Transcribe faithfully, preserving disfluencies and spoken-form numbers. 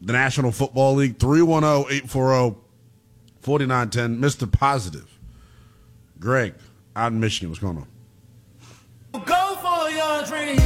the National Football League. three one zero, eight four zero, four nine one zero. Mister Positive. Greg, out in Michigan. What's going on? Go for your dreams.